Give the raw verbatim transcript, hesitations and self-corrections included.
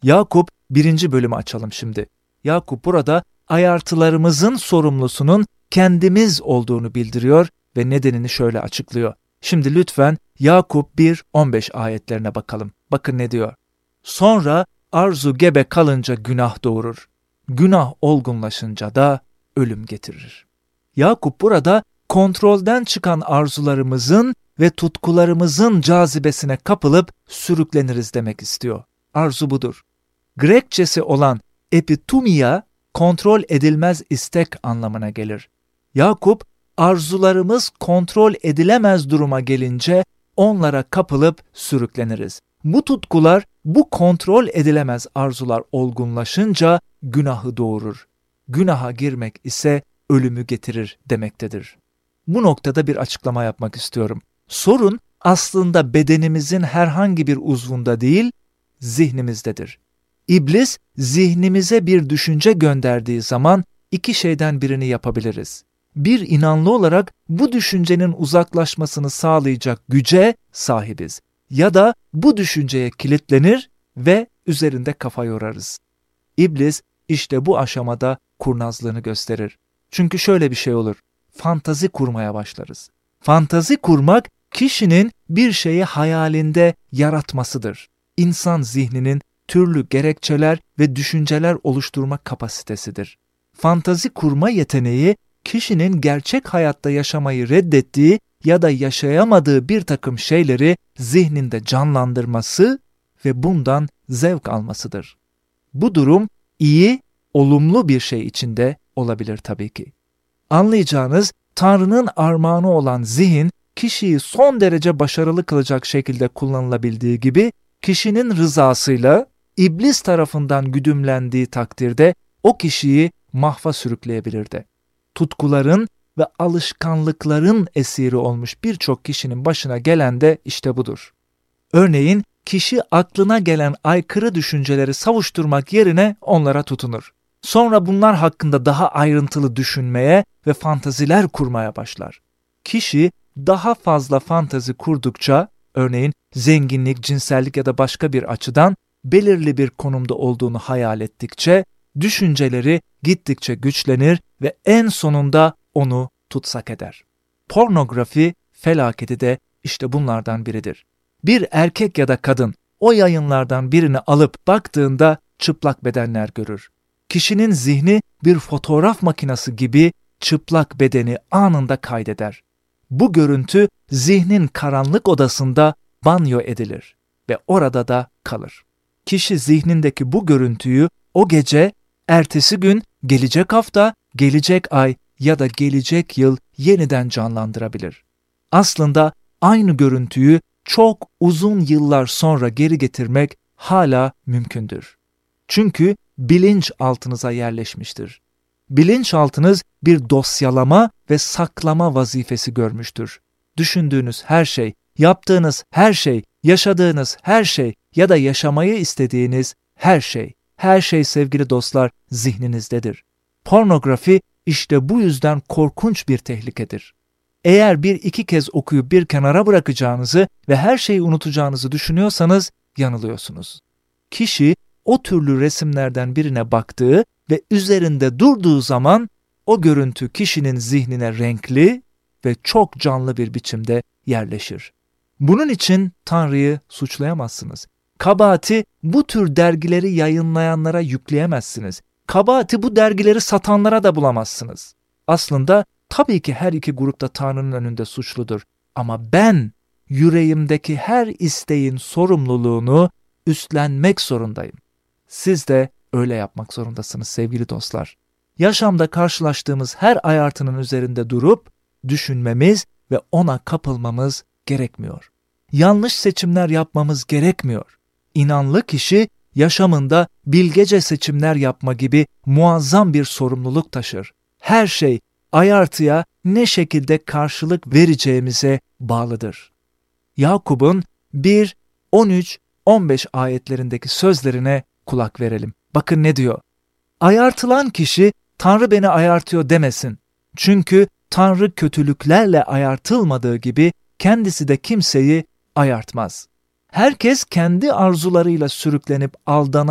Yakup birinci bölümü açalım şimdi. Yakup burada ayartılarımızın sorumlusunun kendimiz olduğunu bildiriyor ve nedenini şöyle açıklıyor. Şimdi lütfen Yakup bir on beş ayetlerine bakalım. Bakın ne diyor? Sonra arzu gebe kalınca günah doğurur. Günah olgunlaşınca da ölüm getirir. Yakup burada kontrolden çıkan arzularımızın ve tutkularımızın cazibesine kapılıp sürükleniriz demek istiyor. Arzu budur. Grekçesi olan epitumia, kontrol edilmez istek anlamına gelir. Yakup, arzularımız kontrol edilemez duruma gelince onlara kapılıp sürükleniriz. Bu tutkular, bu kontrol edilemez arzular olgunlaşınca günahı doğurur. Günaha girmek ise ölümü getirir demektedir. Bu noktada bir açıklama yapmak istiyorum. Sorun aslında bedenimizin herhangi bir uzvunda değil, zihnimizdedir. İblis zihnimize bir düşünce gönderdiği zaman iki şeyden birini yapabiliriz. Bir inanlı olarak bu düşüncenin uzaklaşmasını sağlayacak güce sahibiz. Ya da bu düşünceye kilitlenir ve üzerinde kafa yorarız. İblis işte bu aşamada kurnazlığını gösterir. Çünkü şöyle bir şey olur. Fantazi kurmaya başlarız. Fantazi kurmak kişinin bir şeyi hayalinde yaratmasıdır. İnsan zihninin türlü gerekçeler ve düşünceler oluşturma kapasitesidir. Fantazi kurma yeteneği kişinin gerçek hayatta yaşamayı reddettiği ya da yaşayamadığı bir takım şeyleri zihninde canlandırması ve bundan zevk almasıdır. Bu durum iyi, olumlu bir şey içinde olabilir tabii ki. Anlayacağınız Tanrı'nın armağanı olan zihin, kişiyi son derece başarılı kılacak şekilde kullanılabildiği gibi, kişinin rızasıyla İblis tarafından güdümlendiği takdirde o kişiyi mahva sürükleyebilir de. Tutkuların ve alışkanlıkların esiri olmuş birçok kişinin başına gelen de işte budur. Örneğin kişi aklına gelen aykırı düşünceleri savuşturmak yerine onlara tutunur. Sonra bunlar hakkında daha ayrıntılı düşünmeye ve fantaziler kurmaya başlar. Kişi daha fazla fantazi kurdukça, örneğin zenginlik, cinsellik ya da başka bir açıdan belirli bir konumda olduğunu hayal ettikçe, düşünceleri gittikçe güçlenir ve en sonunda onu tutsak eder. Pornografi felaketi de işte bunlardan biridir. Bir erkek ya da kadın o yayınlardan birini alıp baktığında çıplak bedenler görür. Kişinin zihni bir fotoğraf makinesi gibi çıplak bedeni anında kaydeder. Bu görüntü zihnin karanlık odasında banyo edilir ve orada da kalır. Kişi zihnindeki bu görüntüyü o gece, ertesi gün, gelecek hafta, gelecek ay ya da gelecek yıl yeniden canlandırabilir. Aslında aynı görüntüyü çok uzun yıllar sonra geri getirmek hala mümkündür. Çünkü bilinçaltınıza yerleşmiştir. Bilinçaltınız bir dosyalama ve saklama vazifesi görmüştür. Düşündüğünüz her şey, yaptığınız her şey, yaşadığınız her şey ya da yaşamayı istediğiniz her şey, her şey sevgili dostlar zihninizdedir. Pornografi işte bu yüzden korkunç bir tehlikedir. Eğer bir iki kez okuyup bir kenara bırakacağınızı ve her şeyi unutacağınızı düşünüyorsanız yanılıyorsunuz. Kişi o türlü resimlerden birine baktığı ve üzerinde durduğu zaman o görüntü kişinin zihnine renkli ve çok canlı bir biçimde yerleşir. Bunun için Tanrı'yı suçlayamazsınız. Kabahati bu tür dergileri yayınlayanlara yükleyemezsiniz. Kabahati bu dergileri satanlara da bulamazsınız. Aslında tabii ki her iki grupta Tanrı'nın önünde suçludur. Ama ben yüreğimdeki her isteğin sorumluluğunu üstlenmek zorundayım. Siz de öyle yapmak zorundasınız sevgili dostlar. Yaşamda karşılaştığımız her ayartının üzerinde durup düşünmemiz ve ona kapılmamız gerekmiyor. Yanlış seçimler yapmamız gerekmiyor. İnanlı kişi yaşamında bilgece seçimler yapma gibi muazzam bir sorumluluk taşır. Her şey ayartıya ne şekilde karşılık vereceğimize bağlıdır. Yakup'un bir, on üç, on beş ayetlerindeki sözlerine kulak verelim. Bakın ne diyor? Ayartılan kişi Tanrı beni ayartıyor demesin. Çünkü Tanrı kötülüklerle ayartılmadığı gibi kendisi de kimseyi ayartmaz. Herkes kendi arzularıyla sürüklenip aldanarak